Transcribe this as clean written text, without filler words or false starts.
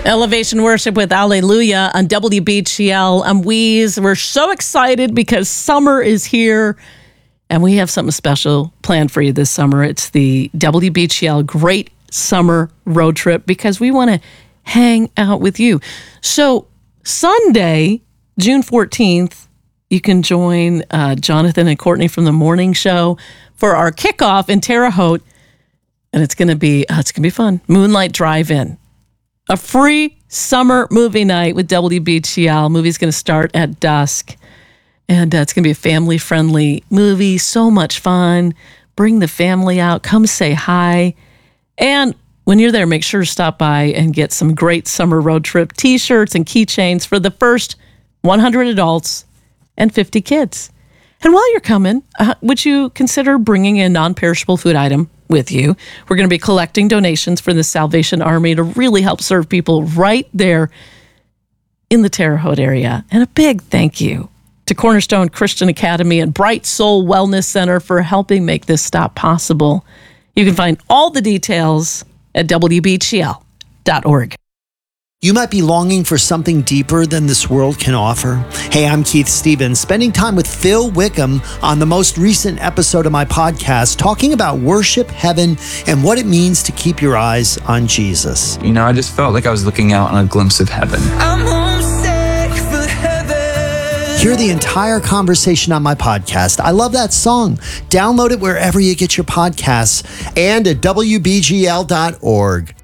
Elevation Worship with Alleluia on WBGL. I'm Weeze. We're so excited because summer is here and we have something special planned for you this summer. It's the WBGL Great Summer Road Trip because we want to hang out with you. So Sunday, June 14th, you can join Jonathan and Courtney from the morning show for our kickoff in Terre Haute. And it's going to be fun. Moonlight Drive-In. A free summer movie night with WBGL. Movie's going to start at dusk. And it's going to be a family-friendly movie. So much fun. Bring the family out. Come say hi. And when you're there, make sure to stop by and get some great summer road trip t-shirts and keychains for the first 100 adults and 50 kids. And while you're coming, would you consider bringing a non-perishable food item with you? We're going to be collecting donations for the Salvation Army to really help serve people right there in the Terre Haute area. And a big thank you to Cornerstone Christian Academy and Bright Soul Wellness Center for helping make this stop possible. You can find all the details at WBGL.org. You might be longing for something deeper than this world can offer. Hey, I'm Keith Stevens, spending time with Phil Wickham on the most recent episode of my podcast, talking about worship, heaven, and what it means to keep your eyes on Jesus. You know, I just felt like I was looking out on a glimpse of heaven. I'm homesick for heaven. Hear the entire conversation on my podcast. I love that song. Download it wherever you get your podcasts and at WBGL.org.